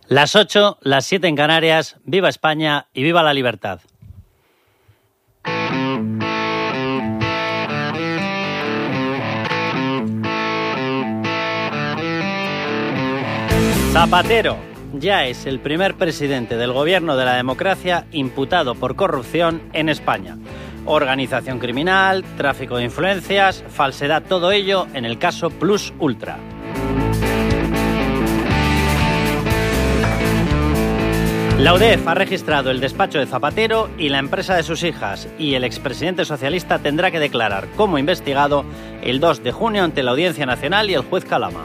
Las 8, las 7 en Canarias. ¡Viva España y viva la libertad! Zapatero ya es el primer presidente del gobierno de la democracia imputado por corrupción en España. Organización criminal, tráfico de influencias, falsedad, todo ello en el caso Plus Ultra. La UDEF ha registrado el despacho de Zapatero y la empresa de sus hijas, y el expresidente socialista tendrá que declarar como investigado el 2 de junio ante la Audiencia Nacional y el juez Calama.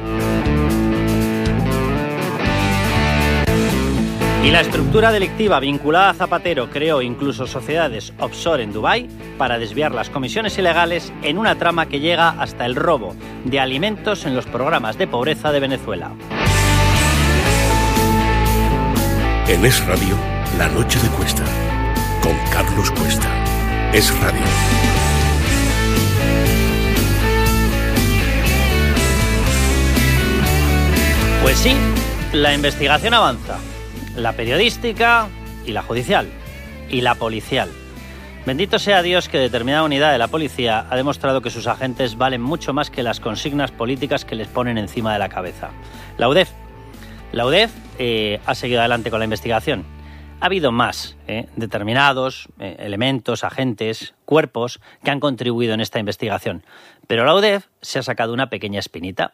Y la estructura delictiva vinculada a Zapatero creó incluso sociedades offshore en Dubái para desviar las comisiones ilegales en una trama que llega hasta el robo de alimentos en los programas de pobreza de Venezuela. En Es Radio, La Noche de Cuesta, con Carlos Cuesta. Es Radio. Pues sí, la investigación avanza. La periodística y la judicial. Y la policial. Bendito sea Dios que determinada unidad de la policía ha demostrado que sus agentes valen mucho más que las consignas políticas que les ponen encima de la cabeza. La UDEF ha seguido adelante con la investigación. Ha habido más determinados elementos, agentes, cuerpos que han contribuido en esta investigación. Pero la UDEF se ha sacado una pequeña espinita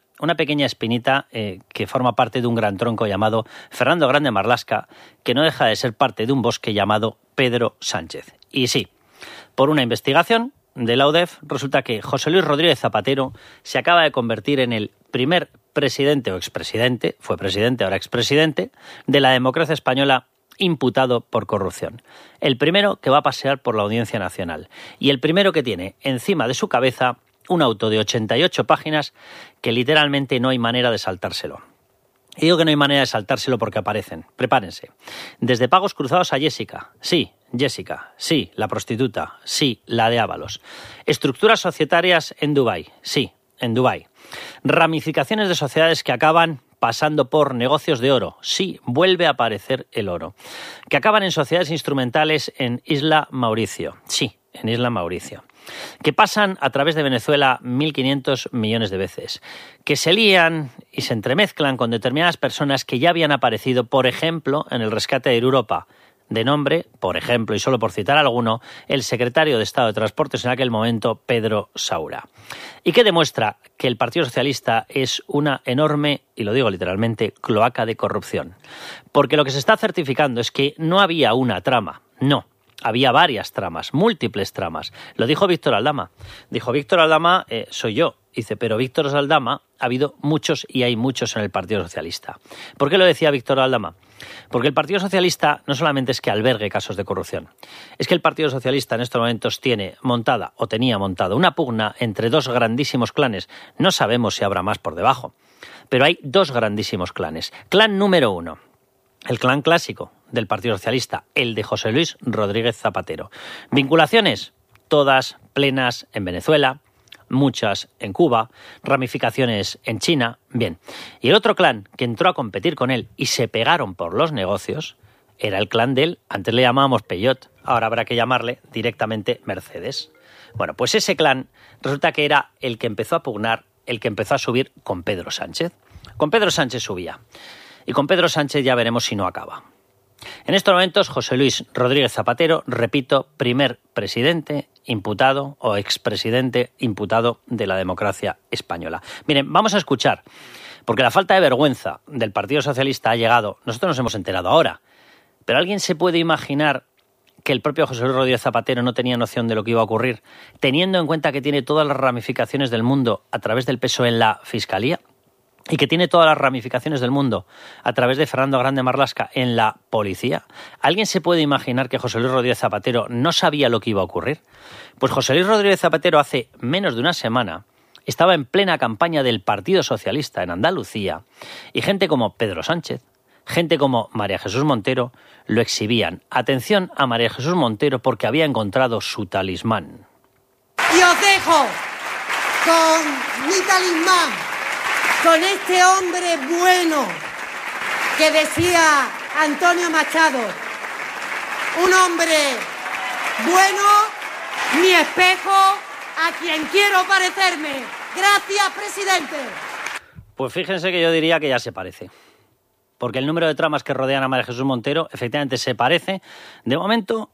que forma parte de un gran tronco llamado Fernando Grande Marlaska, que no deja de ser parte de un bosque llamado Pedro Sánchez. Y sí, por una investigación de la UDEF resulta que José Luis Rodríguez Zapatero se acaba de convertir en el primer presidente o expresidente, fue presidente, ahora expresidente, de la democracia española imputado por corrupción. El primero que va a pasear por la Audiencia Nacional y el primero que tiene encima de su cabeza un auto de 88 páginas que literalmente no hay manera de saltárselo. Y digo que no hay manera de saltárselo porque aparecen. Prepárense. Desde pagos cruzados a Jessica. Sí, Jessica. Sí, la prostituta. Sí, la de Ábalos. Estructuras societarias en Dubái. Sí, en Dubái. Ramificaciones de sociedades que acaban pasando por negocios de oro. Sí, vuelve a aparecer el oro. Que acaban en sociedades instrumentales en Isla Mauricio. Sí, en Isla Mauricio. Que pasan a través de Venezuela 1.500 millones de veces. Que se lían y se entremezclan con determinadas personas que ya habían aparecido, por ejemplo, en el rescate de Europa. De nombre, por ejemplo, y solo por citar alguno, el secretario de Estado de Transportes en aquel momento, Pedro Saura. Y que demuestra que el Partido Socialista es una enorme, y lo digo literalmente, cloaca de corrupción. Porque lo que se está certificando es que no había una trama, no. Había varias tramas, múltiples tramas. Lo dijo Víctor Aldama. Dijo, Víctor Aldama soy yo. Dice, pero Víctor Aldama ha habido muchos y hay muchos en el Partido Socialista. ¿Por qué lo decía Víctor Aldama? Porque el Partido Socialista no solamente es que albergue casos de corrupción, es que el Partido Socialista en estos momentos tenía montada una pugna entre dos grandísimos clanes. No sabemos si habrá más por debajo, pero hay dos grandísimos clanes. Clan número 1, el clan clásico del Partido Socialista, el de José Luis Rodríguez Zapatero. Vinculaciones, todas plenas en Venezuela, muchas en Cuba, ramificaciones en China, bien. Y el otro clan que entró a competir con él y se pegaron por los negocios era el clan de él, antes le llamábamos Peyot, ahora habrá que llamarle directamente Mercedes. Bueno, pues ese clan resulta que era el que empezó a pugnar, el que empezó a subir con Pedro Sánchez. Con Pedro Sánchez subía. Y con Pedro Sánchez ya veremos si no acaba. En estos momentos, José Luis Rodríguez Zapatero, repito, primer presidente imputado o expresidente imputado de la democracia española. Miren, vamos a escuchar, porque la falta de vergüenza del Partido Socialista ha llegado, nosotros nos hemos enterado ahora, pero ¿alguien se puede imaginar que el propio José Luis Rodríguez Zapatero no tenía noción de lo que iba a ocurrir, teniendo en cuenta que tiene todas las ramificaciones del mundo a través del PSOE en la Fiscalía? Y que tiene todas las ramificaciones del mundo a través de Fernando Grande Marlaska en la policía. ¿Alguien se puede imaginar que José Luis Rodríguez Zapatero no sabía lo que iba a ocurrir? Pues José Luis Rodríguez Zapatero hace menos de una semana estaba en plena campaña del Partido Socialista en Andalucía y gente como Pedro Sánchez, gente como María Jesús Montero lo exhibían. Atención a María Jesús Montero porque había encontrado su talismán. Y os dejo con mi talismán, con este hombre bueno que decía Antonio Machado, un hombre bueno, mi espejo, a quien quiero parecerme. Gracias, presidente. Pues fíjense que yo diría que ya se parece. Porque el número de tramas que rodean a María Jesús Montero efectivamente se parece, de momento,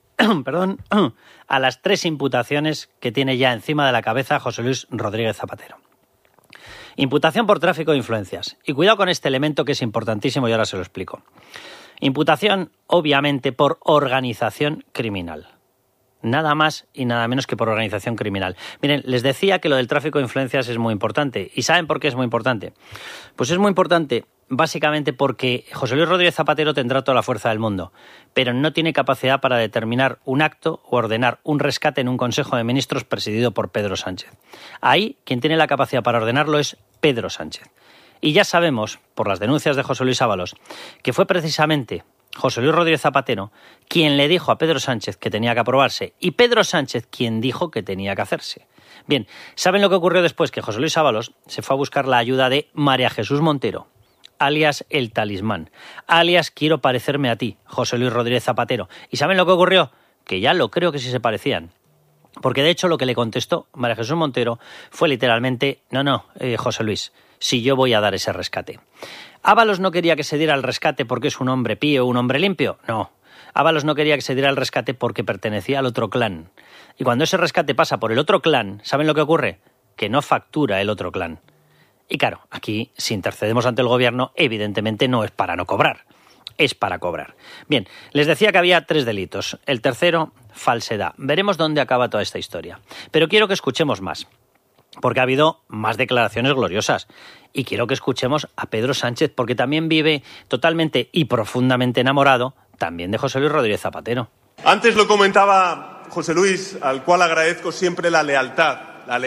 a las 3 imputaciones que tiene ya encima de la cabeza José Luis Rodríguez Zapatero. Imputación por tráfico de influencias. Y cuidado con este elemento que es importantísimo y ahora se lo explico. Imputación, obviamente, por organización criminal. Nada más y nada menos que por organización criminal. Miren, les decía que lo del tráfico de influencias es muy importante. ¿Y saben por qué es muy importante? Pues es muy importante básicamente porque José Luis Rodríguez Zapatero tendrá toda la fuerza del mundo, pero no tiene capacidad para determinar un acto o ordenar un rescate en un Consejo de Ministros presidido por Pedro Sánchez. Ahí, quien tiene la capacidad para ordenarlo es Pedro Sánchez. Y ya sabemos, por las denuncias de José Luis Ábalos, que fue precisamente José Luis Rodríguez Zapatero quien le dijo a Pedro Sánchez que tenía que aprobarse y Pedro Sánchez quien dijo que tenía que hacerse. Bien, ¿saben lo que ocurrió después? Que José Luis Ábalos se fue a buscar la ayuda de María Jesús Montero, alias El Talismán, alias Quiero parecerme a ti, José Luis Rodríguez Zapatero. ¿Y saben lo que ocurrió? Que ya lo creo que sí se parecían. Porque de hecho lo que le contestó María Jesús Montero fue literalmente, José Luis, si yo voy a dar ese rescate. ¿Ábalos no quería que se diera el rescate porque es un hombre pío, un hombre limpio? No. Ábalos no quería que se diera el rescate porque pertenecía al otro clan. Y cuando ese rescate pasa por el otro clan, ¿saben lo que ocurre? Que no factura el otro clan. Y claro, aquí, si intercedemos ante el gobierno, evidentemente no es para no cobrar, es para cobrar. Bien, les decía que había 3 delitos. El tercero, falsedad. Veremos dónde acaba toda esta historia. Pero quiero que escuchemos más, porque ha habido más declaraciones gloriosas. Y quiero que escuchemos a Pedro Sánchez, porque también vive totalmente y profundamente enamorado también de José Luis Rodríguez Zapatero. Antes lo comentaba José Luis, al cual agradezco siempre la lealtad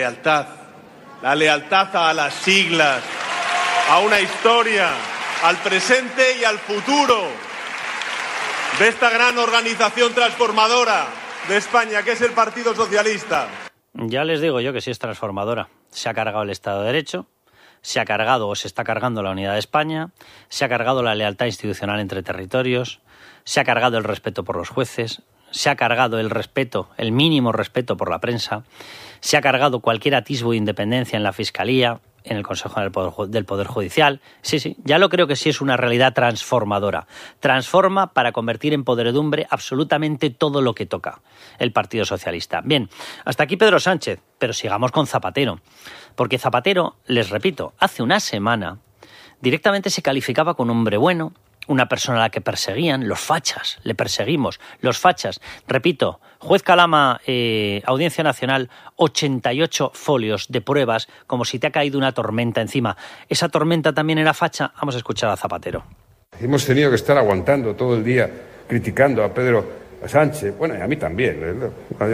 a las siglas, a una historia, al presente y al futuro de esta gran organización transformadora de España, que es el Partido Socialista. Ya les digo yo que sí es transformadora. Se ha cargado el Estado de Derecho, se ha cargado o se está cargando la unidad de España, se ha cargado la lealtad institucional entre territorios, se ha cargado el respeto por los jueces, se ha cargado el respeto, el mínimo respeto por la prensa, se ha cargado cualquier atisbo de independencia en la Fiscalía, en el Consejo del Poder Judicial. Sí, ya lo creo que sí es una realidad transformadora. Transforma para convertir en podredumbre absolutamente todo lo que toca el Partido Socialista. Bien, hasta aquí Pedro Sánchez, pero sigamos con Zapatero. Porque Zapatero, les repito, hace una semana directamente se calificaba con hombre bueno, una persona a la que perseguían, los fachas, le perseguimos, los fachas. Repito, juez Calama, Audiencia Nacional, 88 folios de pruebas, como si te ha caído una tormenta encima. ¿Esa tormenta también era facha? Vamos a escuchar a Zapatero. Hemos tenido que estar aguantando todo el día, criticando a Pedro Sánchez. Bueno, y a mí también.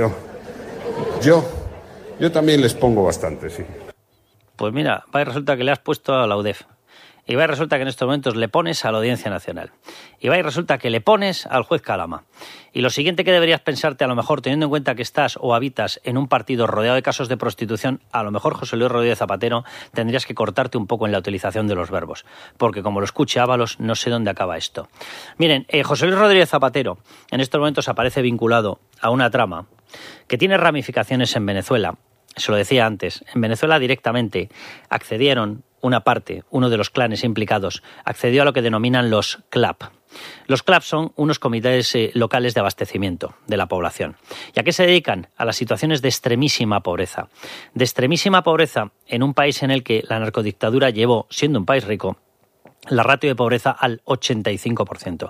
Yo también les pongo bastante, sí. Pues mira, resulta que le has puesto a la UDEF. Y va y resulta que en estos momentos le pones a la Audiencia Nacional. Y va y resulta que le pones al juez Calama. Y lo siguiente que deberías pensarte, a lo mejor, teniendo en cuenta que estás o habitas en un partido rodeado de casos de prostitución, a lo mejor, José Luis Rodríguez Zapatero, tendrías que cortarte un poco en la utilización de los verbos. Porque como lo escuche Ábalos, no sé dónde acaba esto. Miren, José Luis Rodríguez Zapatero en estos momentos aparece vinculado a una trama que tiene ramificaciones en Venezuela. Se lo decía antes, en Venezuela directamente accedieron uno de los clanes implicados, accedió a lo que denominan los CLAP. Los CLAP son unos comités locales de abastecimiento de la población. ¿Y a qué se dedican? A las situaciones de extremísima pobreza. De extremísima pobreza en un país en el que la narcodictadura llevó, siendo un país rico, la ratio de pobreza al 85%.